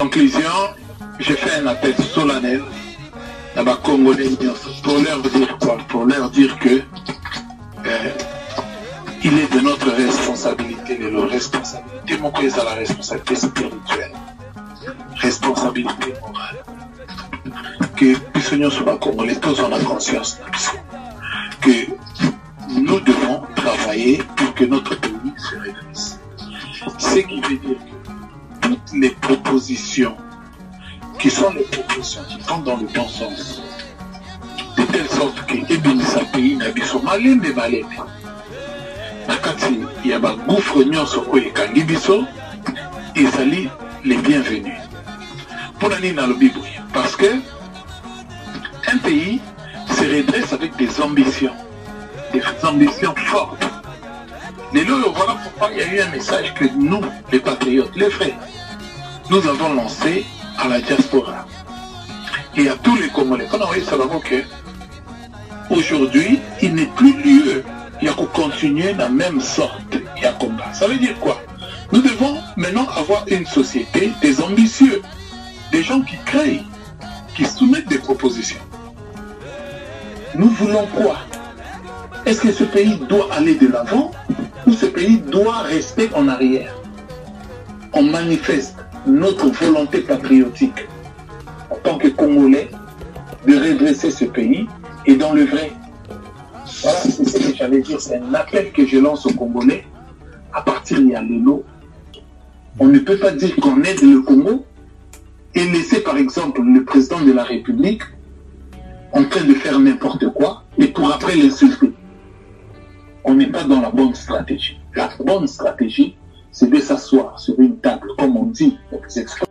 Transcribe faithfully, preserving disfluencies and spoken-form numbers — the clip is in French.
conclusion, j'ai fait un appel solennel à ma Congolais pour leur dire quoi? Pour leur dire que euh, il est de notre responsabilité, de leur responsabilité, mon quoi c'est la responsabilité spirituelle, responsabilité morale. Que puissions sur la Congolais, tous en a conscience que nous devons travailler pour que notre pays se redresse. Ce qui veut dire que toutes les propositions qui sont les propositions qui vont dans le bon sens, de telle sorte que Ebinisa pays n'abisso malembe malembe. Nakati yaba gouffre nyonso oye kangibiso et sali les bienvenus. Pour la ligne dans le Bible, parce que un pays se redresse avec des ambitions, des ambitions fortes. Les lois, voilà pourquoi il y a eu un message que nous, les patriotes, les frères, nous avons lancé à la diaspora et à tous les Congolais. On a envoyé ça d'abord que aujourd'hui, il n'est plus lieu, il y a qu'à continuer la même sorte, il y a combat. Ça veut dire quoi? Nous devons maintenant avoir une société des ambitieux, des gens qui créent, qui soumettent des propositions. Nous voulons quoi? Est-ce que ce pays doit aller de l'avant ou ce pays doit rester en arrière? On manifeste notre volonté patriotique en tant que Congolais de redresser ce pays et dans le vrai. Voilà, c'est ce que j'allais dire. C'est un appel que je lance aux Congolais à partir de Yalelo. On ne peut pas dire qu'on aide le Congo et laisser par exemple le président de la République en train de faire n'importe quoi et pour après l'insulter. On n'est pas dans la bonne stratégie. La bonne stratégie, c'est de s'asseoir sur une table, comme on dit,